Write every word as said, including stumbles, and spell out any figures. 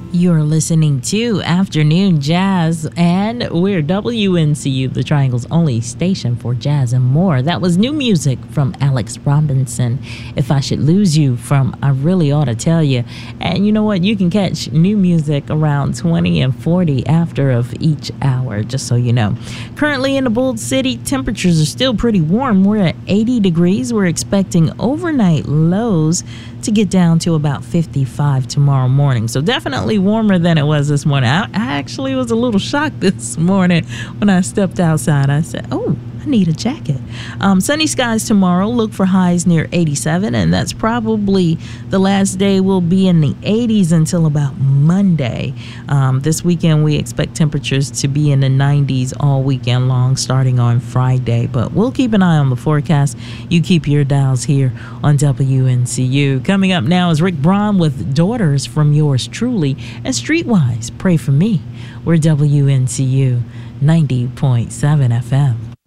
You're listening to Afternoon Jazz, and we're W N C U, the Triangle's only station for jazz and more. That was new music from Alex Robinson, If I Should Lose You, from I Really Ought to Tell You. And you know what? You can catch new music around twenty and forty after of each hour, just so you know. Currently in the Bold City, temperatures are still pretty warm. We're at eighty degrees. We're expecting overnight lows to get down to about fifty-five tomorrow morning. So definitely warmer than it was this morning. I, I actually was a little shocked this morning when I stepped outside. I said, oh, I need a jacket. Um, sunny skies tomorrow. Look for highs near eighty-seven, and that's probably the last day we'll be in the eighties until about Monday. Um, this weekend, we expect temperatures to be in the nineties all weekend long, starting on Friday. But we'll keep an eye on the forecast. You keep your dials here on W N C U. Coming up now is Rick Braun with Daughters from yours truly, and Streetwise, Pray for Me. We're W N C U ninety point seven F M.